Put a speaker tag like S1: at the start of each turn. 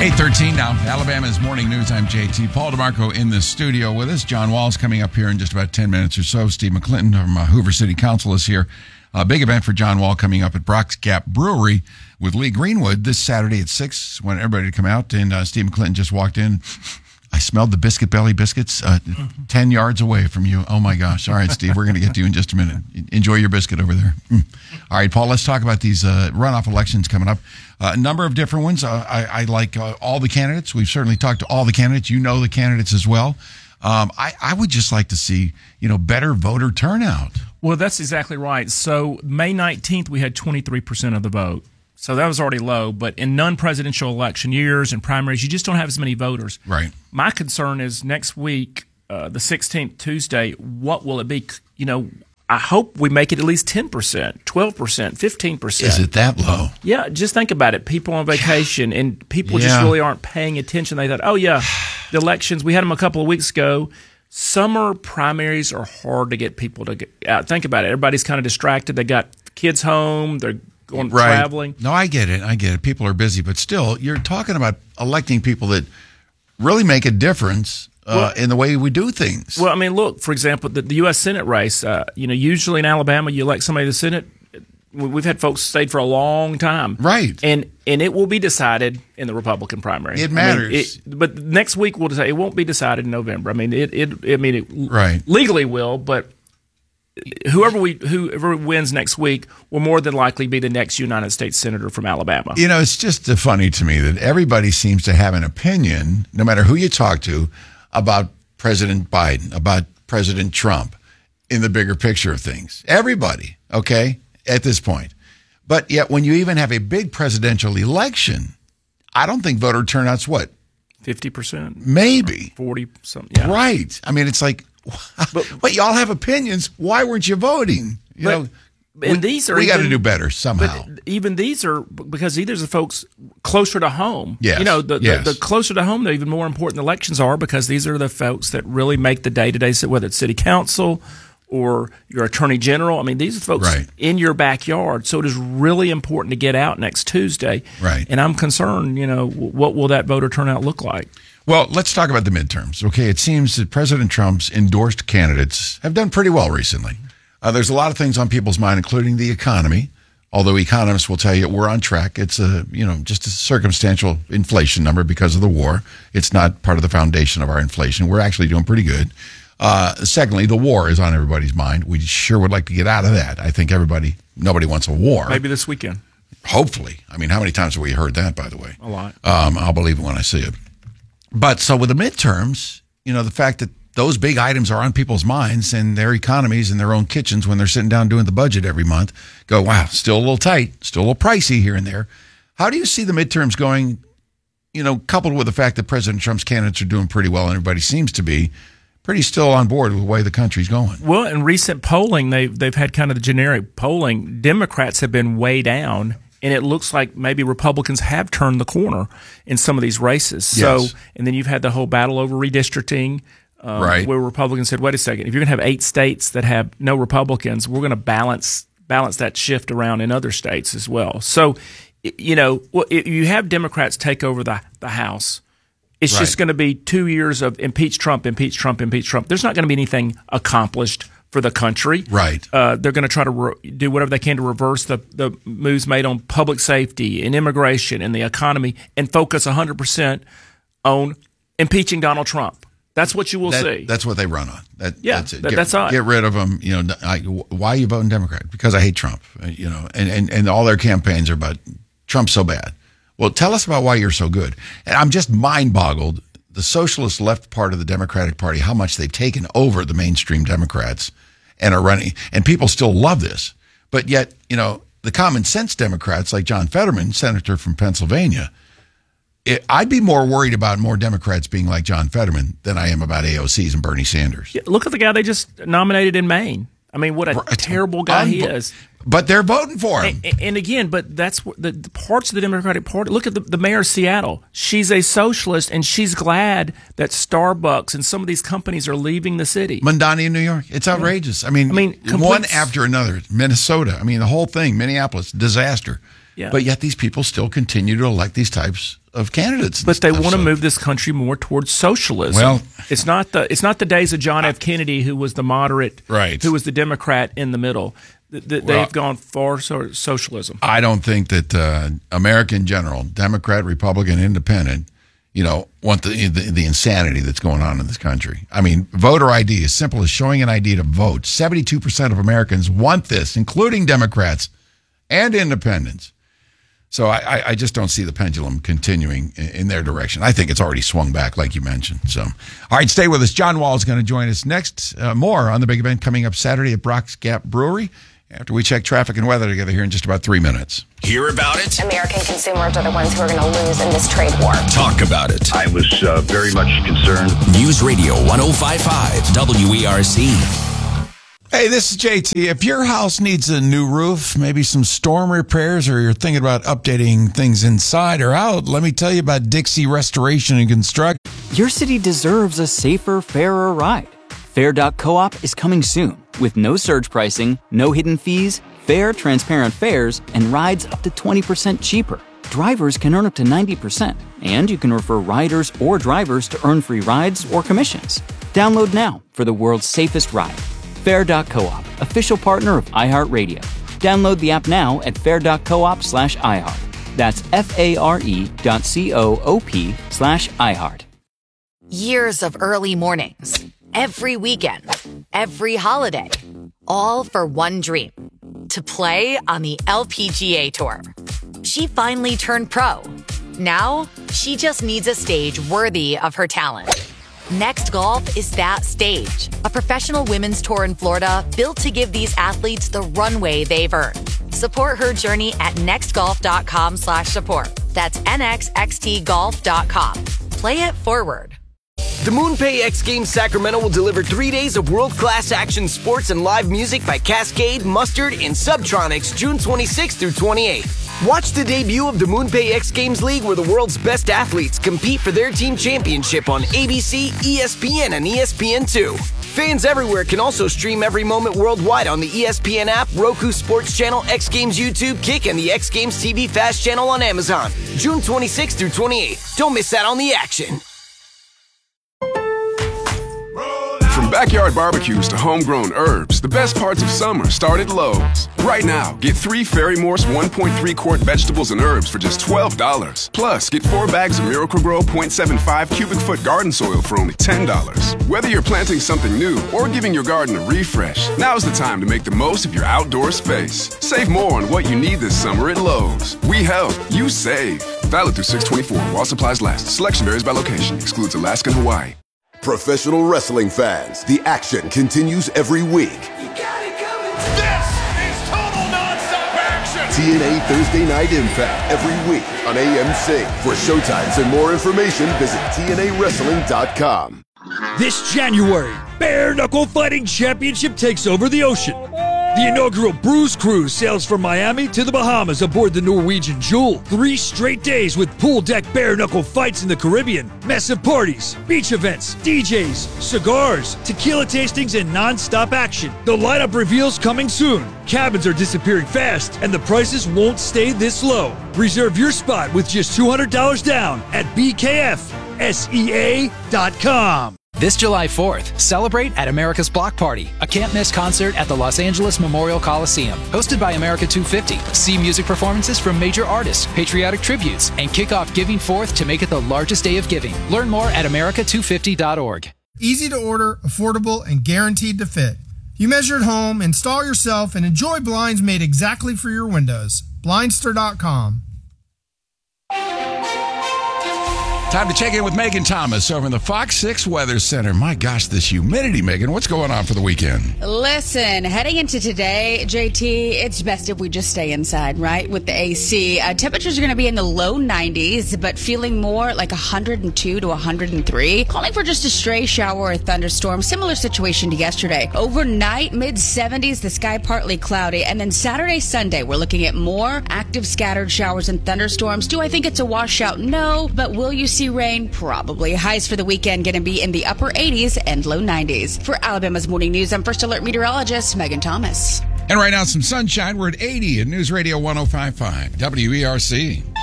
S1: 8:13 now. Alabama's Morning News. I'm JT. Paul DeMarco in the studio with us. John Wall's coming up here in just about 10 minutes or so. Steve McClinton from Hoover City Council is here. A big event for John Wall coming up at Brock's Gap Brewery with Lee Greenwood this Saturday at 6. I want everybody to come out. And Steve McClinton just walked in. I smelled the Biscuit Belly biscuits 10 yards away from you. Oh, my gosh. All right, Steve, we're going to get to you in just a minute. Enjoy your biscuit over there. All right, Paul, let's talk about these runoff elections coming up. A number of different ones. I like all the candidates. We've certainly talked to all the candidates. You know the candidates as well. I would just like to see, better voter turnout.
S2: Well, that's exactly right. So May 19th, we had 23% of the vote. So that was already low, but in non-presidential election years and primaries, you just don't have as many voters.
S1: Right.
S2: My concern is next week, the 16th, Tuesday, what will it be? I hope we make it at least 10%, 12%, 15%.
S1: Is it that low?
S2: Yeah, just think about it. People on vacation and people just really aren't paying attention. They thought, the elections, we had them a couple of weeks ago. Summer primaries are hard to get people to get out. Think about it. Everybody's kind of distracted. They got kids home. They're going traveling.
S1: No, I get it. People are busy, but still, you're talking about electing people that really make a difference in the way we do things.
S2: Well, I mean, look, for example, the U.S. Senate race, usually in Alabama, you elect somebody to the Senate. We've had folks stayed for a long time.
S1: Right.
S2: And it will be decided in the Republican primary.
S1: It matters.
S2: But next week we'll decide. It won't be decided in November. I mean, it
S1: right.
S2: legally will, but whoever wins next week will more than likely be the next United States Senator from Alabama.
S1: It's just funny to me that everybody seems to have an opinion, no matter who you talk to, about President Biden, about President Trump, in the bigger picture of things. Everybody, okay, at this point. But yet when you even have a big presidential election, I don't think voter turnout's what?
S2: 50%.
S1: Maybe.
S2: 40-something, yeah.
S1: Right. I mean, it's like, but y'all have opinions. Why weren't you voting?
S2: We got
S1: to do better somehow.
S2: But even these are because these are folks closer to home.
S1: Yes.
S2: The closer to home, the even more important elections are because these are the folks that really make the day-to-day, whether it's city council or your attorney general. I mean, these are folks in your backyard. So it is really important to get out next Tuesday.
S1: Right.
S2: And I'm concerned, what will that voter turnout look like?
S1: Well, let's talk about the midterms. Okay, it seems that President Trump's endorsed candidates have done pretty well recently. There's a lot of things on people's mind, including the economy, although economists will tell you we're on track. It's just a circumstantial inflation number because of the war. It's not part of the foundation of our inflation. We're actually doing pretty good. Secondly, the war is on everybody's mind. We sure would like to get out of that. I think nobody wants a war.
S2: Maybe this weekend.
S1: Hopefully. I mean, how many times have we heard that, by the way?
S2: A lot.
S1: I'll believe it when I see it. But so with the midterms, the fact that those big items are on people's minds and their economies and their own kitchens when they're sitting down doing the budget every month go, wow, still a little tight, still a little pricey here and there. How do you see the midterms going, coupled with the fact that President Trump's candidates are doing pretty well and everybody seems to be pretty still on board with the way the country's going?
S2: Well, in recent polling, they've had kind of the generic polling. Democrats have been way down. And it looks like maybe Republicans have turned the corner in some of these races.
S1: Yes.
S2: So, and then you've had the whole battle over redistricting,
S1: where
S2: Republicans said, "Wait a second, if you're going to have 8 states that have no Republicans, we're going to balance that shift around in other states as well." So, if you have Democrats take over the House, it's just going to be 2 years of impeach Trump, impeach Trump, impeach Trump. There's not going to be anything accomplished for the country.
S1: Right.
S2: They're going to try to do whatever they can to reverse the moves made on public safety and immigration and the economy and focus 100% on impeaching Donald Trump. That's what you will see.
S1: That's what they run on. That's it.
S2: That's all.
S1: Get rid of them. Why are you voting Democrat? Because I hate Trump. And all their campaigns are about Trump's so bad. Well, tell us about why you're so good. And I'm just mind-boggled. The socialist left part of the Democratic Party, how much they've taken over the mainstream Democrats and are running, and people still love this. But yet, the common sense Democrats like John Fetterman, senator from Pennsylvania, I'd be more worried about more Democrats being like John Fetterman than I am about AOCs and Bernie Sanders.
S2: Yeah, look at the guy they just nominated in Maine. I mean, what a terrible guy he is.
S1: But they're voting for him.
S2: And again, but that's the parts of the Democratic Party. Look at the mayor of Seattle. She's a socialist, and she's glad that Starbucks and some of these companies are leaving the city.
S1: Mamdani in New York. It's outrageous. I mean one after another. Minnesota. I mean, the whole thing. Minneapolis. Disaster.
S2: Yeah.
S1: But yet these people still continue to elect these types of candidates.
S2: But they want to move this country more towards socialism.
S1: Well,
S2: it's not the days of John F. Kennedy, who was the moderate,
S1: right,
S2: who was the Democrat in the middle. They've gone far socialism.
S1: I don't think that America in general, Democrat, Republican, Independent, want the insanity that's going on in this country. I mean, voter ID, as simple as showing an ID to vote. 72% of Americans want this, including Democrats and independents. So I just don't see the pendulum continuing in their direction. I think it's already swung back, like you mentioned. So, all right, stay with us. John Wall is going to join us next. More on the big event coming up Saturday at Brock's Gap Brewery, after we check traffic and weather together here in just about 3 minutes.
S3: Hear about it?
S4: American consumers are the ones who are going to lose in this trade war.
S3: Talk about it.
S5: I was very much concerned.
S3: News Radio 105.5 WERC.
S1: Hey, this is JT. If your house needs a new roof, maybe some storm repairs, or you're thinking about updating things inside or out, let me tell you about Dixie Restoration and Construct.
S6: Your city deserves a safer, fairer ride. Fair.coop is coming soon with no surge pricing, no hidden fees, fair, transparent fares, and rides up to 20% cheaper. Drivers can earn up to 90%, and you can refer riders or drivers to earn free rides or commissions. Download now for the world's safest ride. Fair.coop, official partner of iHeartRadio. Download the app now at fair.coop/iHeart. That's FARE.coop/iHeart.
S7: Years of early mornings, every weekend, every holiday, all for one dream, to play on the LPGA Tour. She finally turned pro. Now, she just needs a stage worthy of her talent. Next Golf is that stage, a professional women's tour in Florida built to give these athletes the runway they've earned. Support her journey at nextgolf.com/support. That's nxxtgolf.com. Play it forward.
S8: The MoonPay X Games Sacramento will deliver 3 days of world-class action sports and live music by Cascade, Mustard, and Subtronics June 26th through 28th. Watch the debut of the MoonPay X Games League, where the world's best athletes compete for their team championship on ABC, ESPN, and ESPN2. Fans everywhere can also stream every moment worldwide on the ESPN app, Roku Sports Channel, X Games YouTube, Kick, and the X Games TV Fast channel on Amazon. June 26th through 28th. Don't miss out on the action.
S9: From backyard barbecues to homegrown herbs, the best parts of summer start at Lowe's. Right now, get 3 Ferry Morse 1.3-quart vegetables and herbs for just $12. Plus, get 4 bags of Miracle-Gro 0.75 cubic foot garden soil for only $10. Whether you're planting something new or giving your garden a refresh, now's the time to make the most of your outdoor space. Save more on what you need this summer at Lowe's. We help, you save. Valid through 6/24 while supplies last. Selection varies by location. Excludes Alaska and Hawaii.
S10: Professional wrestling fans, the action continues every week.
S11: You got it coming. This is total nonstop action.
S10: TNA Thursday Night Impact every week on AMC. For showtimes and more information, visit TNAWrestling.com.
S12: This January, Bare Knuckle Fighting Championship takes over the ocean. The inaugural Bruise Cruise sails from Miami to the Bahamas aboard the Norwegian Jewel. 3 straight days with pool deck bare knuckle fights in the Caribbean, massive parties, beach events, DJs, cigars, tequila tastings, and non-stop action. The lineup reveals coming soon. Cabins are disappearing fast, and the prices won't stay this low. Reserve your spot with just $200 down at BKFSEA.com.
S13: This July 4th, celebrate at America's Block Party, a can't-miss concert at the Los Angeles Memorial Coliseum. Hosted by America 250, see music performances from major artists, patriotic tributes, and kick off Giving Forth to make it the largest day of giving. Learn more at america250.org.
S14: Easy to order, affordable, and guaranteed to fit. You measure at home, install yourself, and enjoy blinds made exactly for your windows. Blindster.com.
S1: Time to check in with Megan Thomas over in the Fox 6 Weather Center. My gosh, this humidity, Megan. What's going on for the weekend?
S15: Listen, heading into today, JT, it's best if we just stay inside, right, with the AC. Temperatures are going to be in the low 90s, but feeling more like 102 to 103. Calling for just a stray shower or thunderstorm. Similar situation to yesterday. Overnight, mid-70s, the sky partly cloudy. And then Saturday, Sunday, we're looking at more active scattered showers and thunderstorms. Do I think it's a washout? No. But will you see rain? Probably. Highs for the weekend going to be in the upper 80s and low 90s. For Alabama's Morning News, I'm First Alert meteorologist Megan Thomas.
S1: And right now, some sunshine. We're at 80 at News Radio 105.5 WERC.